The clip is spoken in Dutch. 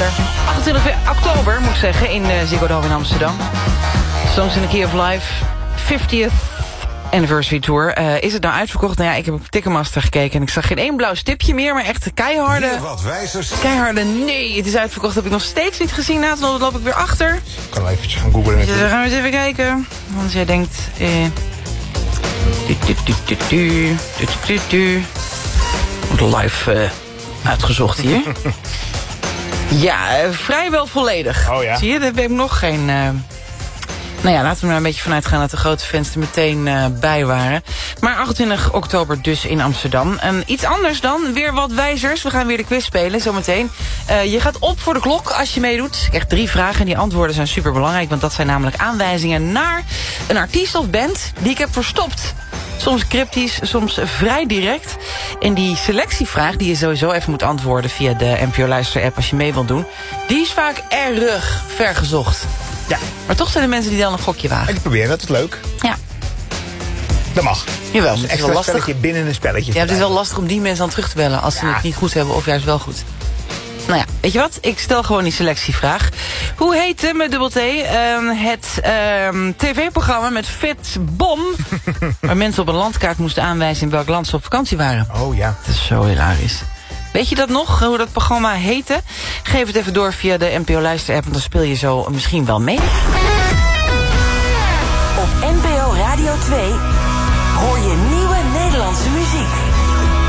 28 oktober, moet ik zeggen, in Ziggo Dome in Amsterdam. Songs in the Key of Life, 50th Anniversary Tour. Is het nou uitverkocht? Nou ja, ik heb op Ticketmaster gekeken en ik zag geen één blauw stipje meer, maar echt keiharde... Weer wat wijzers. Keiharde, nee, het is uitverkocht, heb ik nog steeds niet gezien. Nou, dan loop ik weer achter. Ik kan wel eventjes gaan googlen. Dus dan gaan we eens even kijken. Want jij denkt... Wordt live uitgezocht hier. Ja, vrijwel volledig. Oh ja. Zie je, daar heb ik nog geen... Nou ja, laten we er een beetje vanuit gaan dat de grote fans er meteen bij waren. Maar 28 oktober dus in Amsterdam. Iets anders dan, weer wat wijzers. We gaan weer de quiz spelen, zometeen. Je gaat op voor de klok als je meedoet. Ik krijg 3 vragen en die antwoorden zijn superbelangrijk. Want dat zijn namelijk aanwijzingen naar een artiest of band die ik heb verstopt. Soms cryptisch, soms vrij direct. En die selectievraag die je sowieso even moet antwoorden via de NPO Luister-app als je mee wilt doen, die is vaak erg vergezocht. Ja. Maar toch zijn er mensen die dan een gokje wagen. En die proberen dat is leuk. Ja. Dat mag. Jawel, Dus het een is wel extra lastig. spelletje binnen een spelletje. Ja, het is wel lastig om die mensen dan terug te bellen als ze het niet goed hebben of juist wel goed. Nou ja, weet je wat? Ik stel gewoon die selectievraag. Hoe heette met dubbel T het tv-programma met Fit Bom... waar mensen op een landkaart moesten aanwijzen in welk land ze op vakantie waren? Oh ja. Dat is zo hilarisch. Weet je dat nog, hoe dat programma heette? Geef het even door via de NPO Luister-app, want dan speel je zo misschien wel mee. Op NPO Radio 2 hoor je nieuwe Nederlandse muziek.